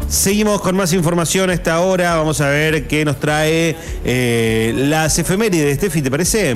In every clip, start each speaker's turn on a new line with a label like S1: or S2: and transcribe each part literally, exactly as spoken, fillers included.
S1: Seguimos con más información a esta hora. Vamos a ver qué nos trae eh, las efemérides. Estefi, ¿te parece?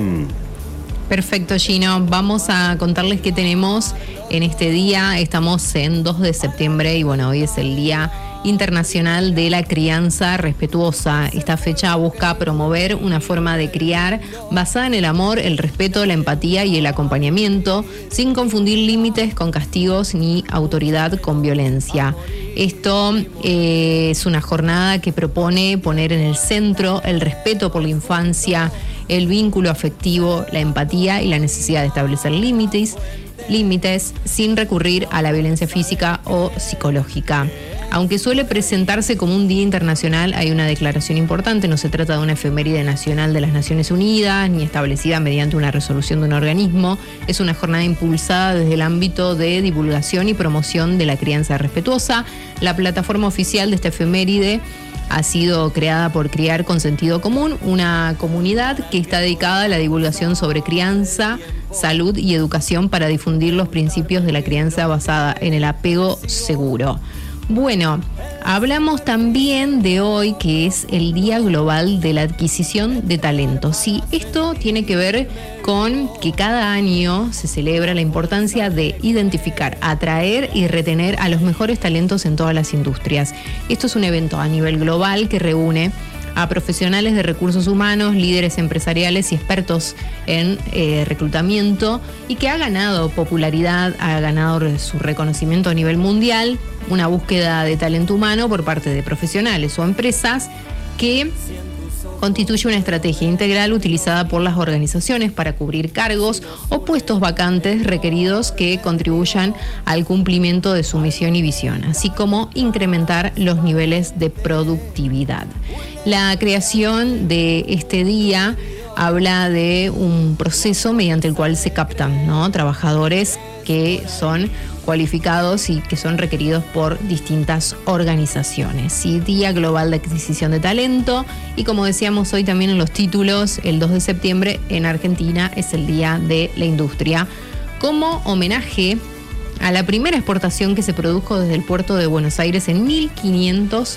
S2: Perfecto, Gino. Vamos a contarles qué tenemos en este día. Estamos en dos de septiembre y bueno, hoy es el Día Internacional de la Crianza Respetuosa. Esta fecha busca promover una forma de criar basada en el amor, el respeto, la empatía y el acompañamiento, sin confundir límites con castigos ni autoridad con violencia. Esto eh, es una jornada que propone poner en el centro el respeto por la infancia, el vínculo afectivo, la empatía y la necesidad de establecer límites, límites sin recurrir a la violencia física o psicológica. Aunque suele presentarse como un día internacional, hay una declaración importante. No se trata de una efeméride nacional de las Naciones Unidas, ni establecida mediante una resolución de un organismo. Es una jornada impulsada desde el ámbito de divulgación y promoción de la crianza respetuosa. La plataforma oficial de esta efeméride ha sido creada por Criar con Sentido Común, una comunidad que está dedicada a la divulgación sobre crianza, salud y educación para difundir los principios de la crianza basada en el apego seguro. Bueno, hablamos también de hoy, que es el Día Global de la Adquisición de Talentos. Sí, esto tiene que ver con que cada año se celebra la importancia de identificar, atraer y retener a los mejores talentos en todas las industrias. Esto es un evento a nivel global que reúne a profesionales de recursos humanos, líderes empresariales y expertos en eh, reclutamiento, y que ha ganado popularidad, ha ganado su reconocimiento a nivel mundial, una búsqueda de talento humano por parte de profesionales o empresas que constituye una estrategia integral utilizada por las organizaciones para cubrir cargos o puestos vacantes requeridos que contribuyan al cumplimiento de su misión y visión, así como incrementar los niveles de productividad. La creación de este día habla de un proceso mediante el cual se captan, ¿no?, trabajadores que son cualificados y que son requeridos por distintas organizaciones. Sí, Día Global de Adquisición de Talento, y como decíamos hoy también en los títulos, el dos de septiembre en Argentina es el Día de la Industria, como homenaje a la primera exportación que se produjo desde el puerto de Buenos Aires en mil quinientos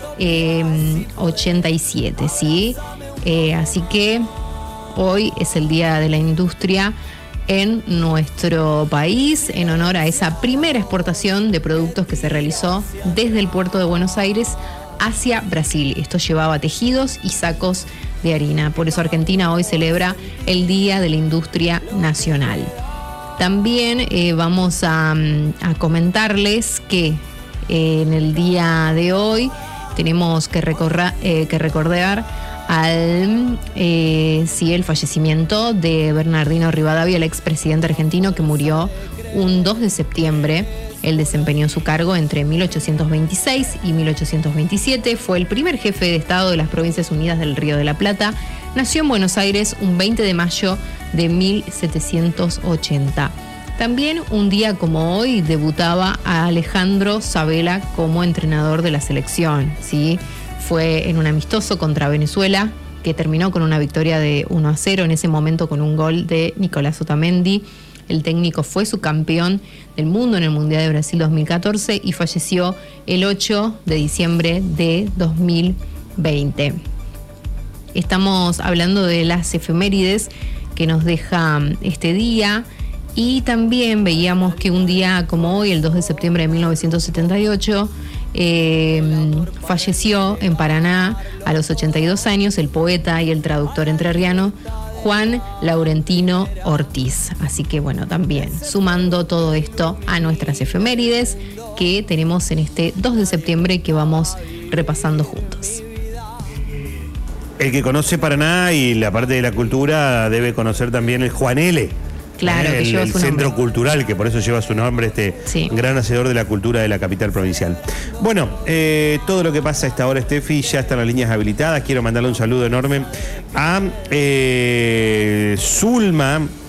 S2: ochenta y siete, ¿sí? Eh, así que hoy es el Día de la Industria en nuestro país, en honor a esa primera exportación de productos que se realizó desde el puerto de Buenos Aires hacia Brasil. Esto llevaba tejidos y sacos de harina. Por eso Argentina hoy celebra el Día de la Industria Nacional. También eh, vamos a, a comentarles que eh, en el día de hoy tenemos que, recorra, eh, que recordar al eh, sí, el fallecimiento de Bernardino Rivadavia, el expresidente argentino que murió un dos de septiembre. Él desempeñó su cargo entre mil ochocientos veintiséis y mil ochocientos veintisiete. Fue el primer jefe de Estado de las Provincias Unidas del Río de la Plata. Nació en Buenos Aires un veinte de mayo de mil setecientos ochenta. También un día como hoy debutaba a Alejandro Sabella como entrenador de la selección, ¿sí? Fue en un amistoso contra Venezuela, que terminó con una victoria de uno a cero, en ese momento con un gol de Nicolás Otamendi. El técnico fue subcampeón del mundo en el Mundial de Brasil dos mil catorce y falleció el ocho de diciembre de dos mil veinte. Estamos hablando de las efemérides que nos deja este día. Y también veíamos que un día como hoy, el dos de septiembre de mil novecientos setenta y ocho, eh, falleció en Paraná a los ochenta y dos años el poeta y el traductor entrerriano Juan Laurentino Ortiz. Así que bueno, también sumando todo esto a nuestras efemérides que tenemos en este dos de septiembre que vamos repasando juntos.
S1: El que conoce Paraná y la parte de la cultura debe conocer también el Juan L.
S2: Claro,
S1: eh,
S2: que lleva
S1: el, el
S2: su
S1: centro
S2: nombre.
S1: cultural, que por eso lleva su nombre, este
S2: sí.
S1: gran hacedor de la cultura de la capital provincial. Bueno, eh, todo lo que pasa a esta hora, Estefi, ya están las líneas habilitadas. Quiero mandarle un saludo enorme a eh, Zulma,